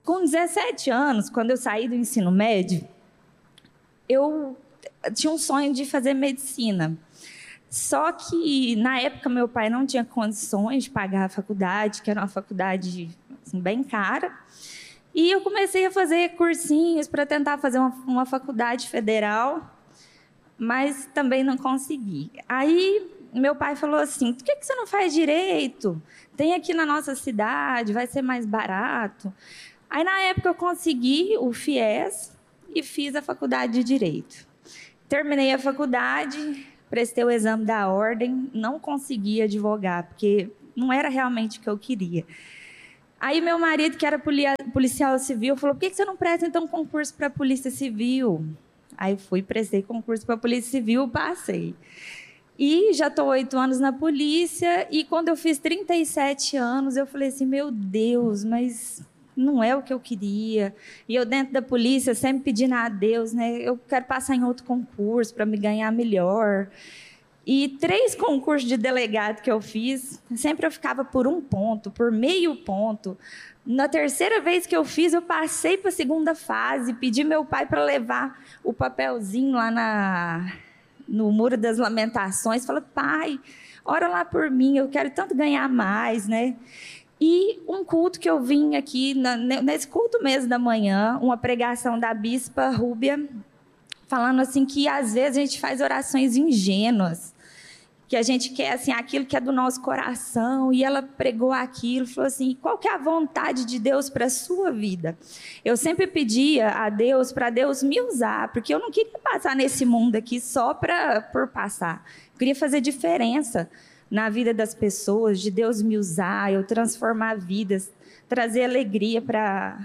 Com 17 anos, quando eu saí do ensino médio, eu tinha um sonho de fazer medicina. Só que, na época, meu pai não tinha condições de pagar a faculdade, que era uma faculdade assim, bem cara. E eu comecei a fazer cursinhos para tentar fazer uma faculdade federal, mas também não consegui. Aí, meu pai falou assim, por que você não faz direito? Tem aqui na nossa cidade, vai ser mais barato. Aí, na época, eu consegui o FIES e fiz a faculdade de Direito. Terminei a faculdade, prestei o exame da ordem, não consegui advogar, porque não era realmente o que eu queria. Aí, meu marido, que era policial civil, falou, por que você não presta, então, concurso para a Polícia Civil? Aí, fui, prestei concurso para a Polícia Civil, passei. E já estou 8 anos na polícia, e quando eu fiz 37 anos, eu falei assim, meu Deus, mas não é o que eu queria. E eu dentro da polícia, sempre pedindo a Deus, né? Eu quero passar em outro concurso para me ganhar melhor. E 3 concursos de delegado que eu fiz, sempre eu ficava por 1 ponto, por meio ponto. Na terceira vez que eu fiz, eu passei para a segunda fase, pedi meu pai para levar o papelzinho lá no Muro das Lamentações, falei, pai, ora lá por mim, eu quero tanto ganhar mais, né? E um culto que eu vim aqui, nesse culto mesmo da manhã, uma pregação da bispa Rúbia, falando assim que às vezes a gente faz orações ingênuas, que a gente quer assim, aquilo que é do nosso coração, e ela pregou aquilo, falou assim, qual que é a vontade de Deus para a sua vida? Eu sempre pedia a Deus, para Deus me usar, porque eu não queria passar nesse mundo aqui só por passar, eu queria fazer diferença na vida das pessoas, de Deus me usar, eu transformar vidas, trazer alegria para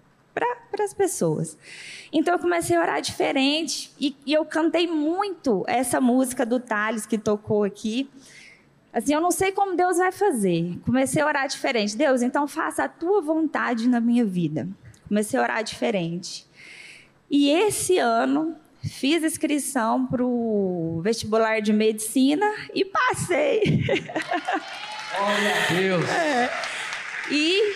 as pessoas. Então, eu comecei a orar diferente e eu cantei muito essa música do Thales que tocou aqui. Assim, eu não sei como Deus vai fazer. Comecei a orar diferente. Deus, então faça a tua vontade na minha vida. Comecei a orar diferente. E esse ano, fiz inscrição para o vestibular de medicina e passei. Olha, Deus! E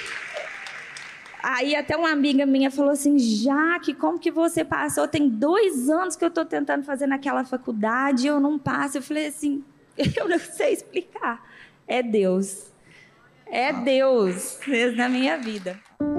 aí até uma amiga minha falou assim, Jaque, como que você passou? Tem 2 anos que eu estou tentando fazer naquela faculdade e eu não passo. Eu falei assim, eu não sei explicar. É Deus. É Deus mesmo na minha vida.